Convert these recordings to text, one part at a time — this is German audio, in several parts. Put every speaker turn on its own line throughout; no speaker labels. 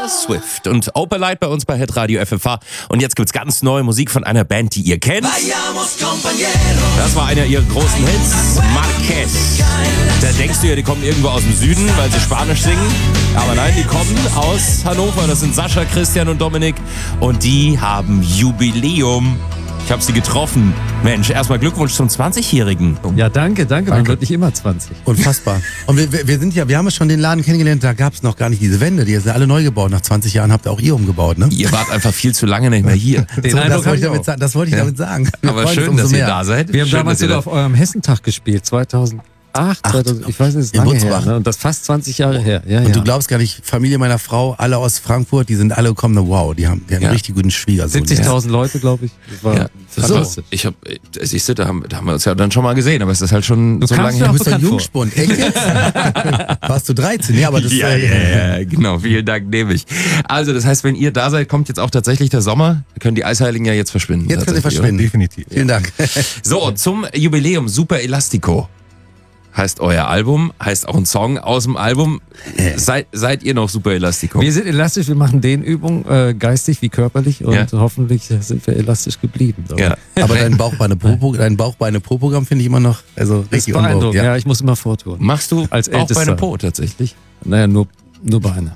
Taylor Swift und Open Light bei uns bei Hitradio FFH. Und jetzt gibt's ganz neue Musik von einer Band, die ihr kennt. Das war einer ihrer großen Hits, Marquez. Da denkst du ja, die kommen irgendwo aus dem Süden, weil sie Spanisch singen. Aber nein, die kommen aus Hannover. Das sind Sascha, Christian und Dominik. Und die haben Jubiläum. Ich habe sie getroffen. Mensch, erstmal Glückwunsch zum 20-Jährigen.
Ja, danke. Man wird nicht immer 20.
Unfassbar. Und wir haben schon den Laden kennengelernt, da gab es noch gar nicht diese Wände. Die sind alle neu gebaut. Nach 20 Jahren habt ihr auch ihr umgebaut, ne?
Ihr wart einfach viel zu lange nicht mehr hier.
Das wollte ich damit sagen.
Aber schön, dass ihr da seid.
Wir haben damals sogar auf eurem Hessentag gespielt, 2008, ich weiß nicht, ist lange her, ne? Und das fast 20 Jahre her. Ja,
und du glaubst gar nicht, Familie meiner Frau, alle aus Frankfurt, die sind alle gekommen, wow, die haben einen richtig guten Schwiegersohn.
70.000 Leute, glaube ich. Das war
fantastisch. Siehst du, da haben wir uns ja dann schon mal gesehen, aber es ist halt schon so lange her.
Du bist ein Jungspund, echt jetzt? Warst du 13? Ja, aber das
genau, vielen Dank, nehme ich. Also, das heißt, wenn ihr da seid, kommt jetzt auch tatsächlich der Sommer, können die Eisheiligen ja jetzt verschwinden.
Jetzt können sie verschwinden, definitiv. Vielen Dank.
So, zum Jubiläum, Super Elastico. Heißt euer Album, heißt auch ein Song aus dem Album. Seid ihr noch Super Elastico?
Wir sind elastisch, wir machen Dehnübungen, geistig wie körperlich und hoffentlich sind wir elastisch geblieben.
Ja.
Aber dein Bauchbeine-Po-Programm finde ich immer noch richtig
beeindruckend. Ja, ich muss immer vortun.
Machst du
als
Bauchbeine-Po tatsächlich?
Naja, nur Beine.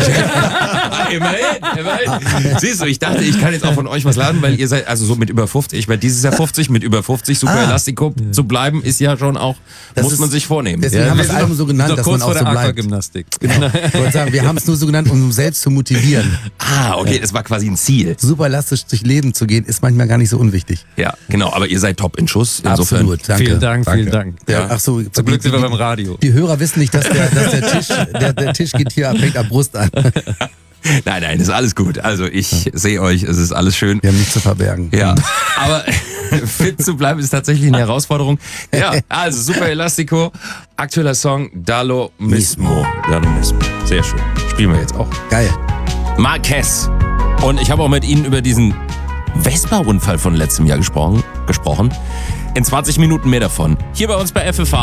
Immerhin. Siehst du, ich dachte, ich kann jetzt auch von euch was lernen, weil ihr seid also so mit über 50. Ich meine, dieses Jahr 50, mit über 50 Super Elastico zu bleiben, ist ja schon auch, muss man sich vornehmen.
Deswegen haben wir das Album so genannt, dass man auch so bleibt.
Gymnastik.
Genau. Ich wollte sagen, wir haben es nur so genannt, um uns selbst zu motivieren.
Okay, das war quasi ein Ziel.
Super elastisch durch Leben zu gehen, ist manchmal gar nicht so unwichtig.
Ja, genau, aber ihr seid top in Schuss. Insofern.
Absolut, danke.
Vielen Dank.
Ja. Ach so,
zum Glück sind wir beim Radio.
Die Hörer wissen nicht, dass der Tisch geht hier, fängt ab Brust an.
Nein, ist alles gut. Also ich sehe euch, es ist alles schön.
Wir haben nichts zu verbergen.
Ja, aber fit zu bleiben ist tatsächlich eine Herausforderung. Ja, also Super Elastico, aktueller Song Dallo Mismo. Sehr schön. Spielen wir jetzt auch.
Geil.
Marquez. Und ich habe auch mit Ihnen über diesen Vespa-Unfall von letztem Jahr gesprochen. In 20 Minuten mehr davon. Hier bei uns bei FFH.